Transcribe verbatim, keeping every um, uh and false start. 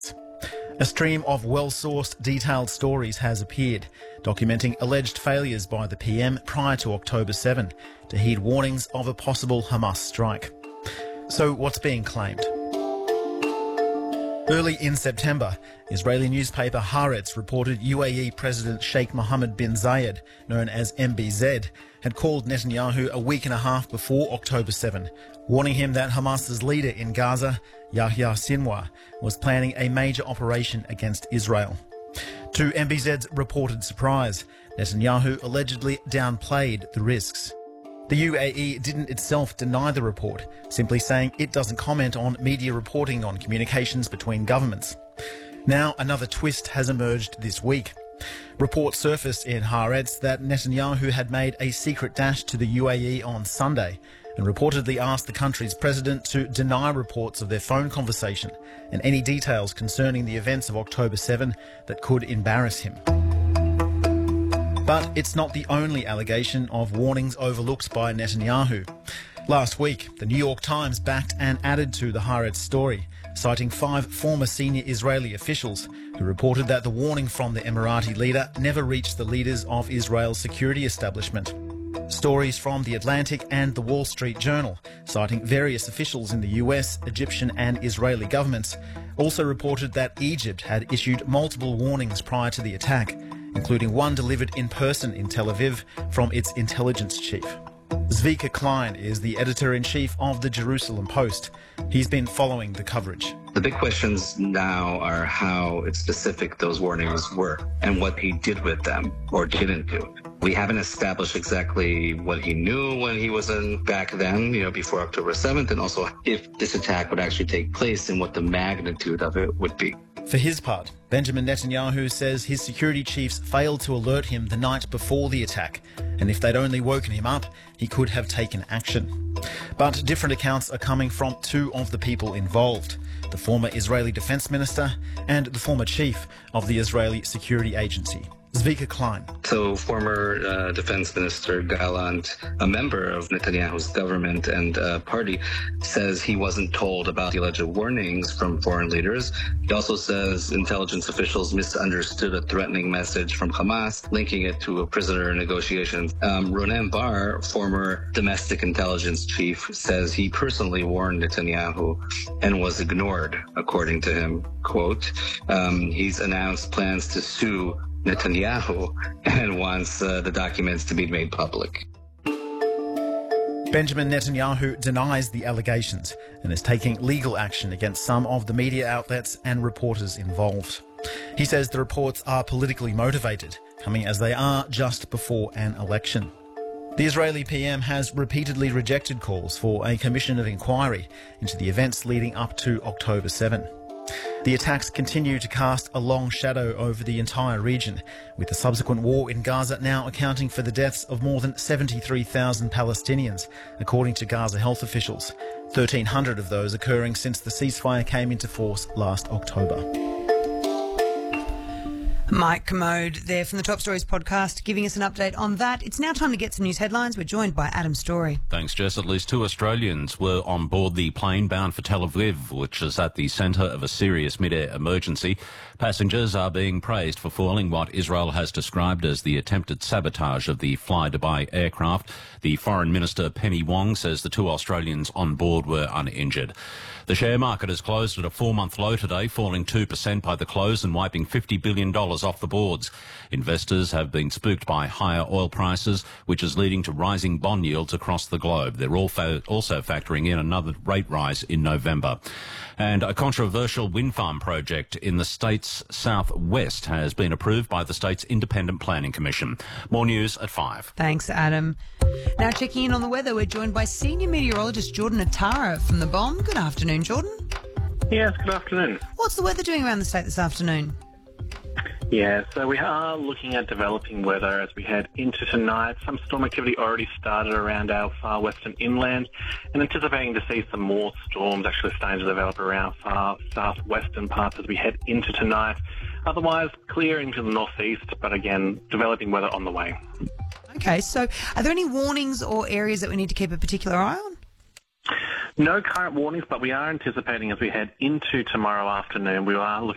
A stream of well-sourced, detailed stories has appeared, documenting alleged failures by the P M prior to October seventh to heed warnings of a possible Hamas strike. So what's being claimed? Early in September, Israeli newspaper Haaretz reported U A E President Sheikh Mohammed bin Zayed, known as M B Z, had called Netanyahu a week and a half before October seventh, warning him that Hamas's leader in Gaza, Yahya Sinwar, was planning a major operation against Israel. To M B Z's reported surprise, Netanyahu allegedly downplayed the risks. The U A E didn't itself deny the report, simply saying it doesn't comment on media reporting on communications between governments. Now, another twist has emerged this week. Reports surfaced in Haaretz that Netanyahu had made a secret dash to the U A E on Sunday and reportedly asked the country's president to deny reports of their phone conversation and any details concerning the events of October seventh that could embarrass him. But it's not the only allegation of warnings overlooked by Netanyahu. Last week, the New York Times backed and added to the Haaretz story, citing five former senior Israeli officials who reported that the warning from the Emirati leader never reached the leaders of Israel's security establishment. Stories from The Atlantic and The Wall Street Journal, citing various officials in the U S, Egyptian and Israeli governments, also reported that Egypt had issued multiple warnings prior to the attack, including one delivered in person in Tel Aviv from its intelligence chief. Zvika Klein is the editor-in-chief of the Jerusalem Post. He's been following the coverage. The big questions now are how specific those warnings were and what he did with them or didn't do. We haven't established exactly what he knew when he was in back then, you know, before October seventh, and also if this attack would actually take place and what the magnitude of it would be. For his part, Benjamin Netanyahu says his security chiefs failed to alert him the night before the attack, and if they'd only woken him up, he could have taken action. But different accounts are coming from two of the people involved, the former Israeli defense minister and the former chief of the Israeli security agency. Zvika Klein. So former uh, defense minister Gallant, a member of Netanyahu's government and uh, party, says he wasn't told about the alleged warnings from foreign leaders. He also says intelligence officials misunderstood a threatening message from Hamas, linking it to a prisoner negotiation. Um, Ronen Bar, former domestic intelligence chief, says he personally warned Netanyahu and was ignored, according to him. Quote, um, he's announced plans to sue Netanyahu and wants uh, the documents to be made public. Benjamin Netanyahu denies the allegations and is taking legal action against some of the media outlets and reporters involved. He says the reports are politically motivated, coming as they are just before an election. The Israeli P M has repeatedly rejected calls for a commission of inquiry into the events leading up to October seventh. The attacks continue to cast a long shadow over the entire region, with the subsequent war in Gaza now accounting for the deaths of more than seventy-three thousand Palestinians, according to Gaza health officials, thirteen hundred of those occurring since the ceasefire came into force last October. Mike Commode there from the Top Stories podcast giving us an update on that. It's now time to get some news headlines. We're joined by Adam Story. Thanks, Jess. At least two Australians were on board the plane bound for Tel Aviv, which is at the centre of a serious mid-air emergency. Passengers are being praised for foiling what Israel has described as the attempted sabotage of the Fly Dubai aircraft. The Foreign Minister Penny Wong says the two Australians on board were uninjured. The share market has closed at a four-month low today, falling two percent by the close and wiping fifty billion dollars off the boards. Investors have been spooked by higher oil prices, which is leading to rising bond yields across the globe. They're also factoring in another rate rise in November. And a controversial wind farm project in the state's southwest has been approved by the state's Independent Planning Commission. More news at five. Thanks, Adam. Now checking in on the weather, we're joined by senior meteorologist Jordan Atara from the B O M. Good afternoon, Jordan. Yes, good afternoon. What's the weather doing around the state this afternoon? Yeah, so we are looking at developing weather as we head into tonight. Some storm activity already started around our far western inland, and anticipating to see some more storms actually starting to develop around far southwestern parts as we head into tonight. Otherwise, clear into the northeast, but again, developing weather on the way. Okay, so are there any warnings or areas that we need to keep a particular eye on? No current warnings, but we are anticipating as we head into tomorrow afternoon, we are looking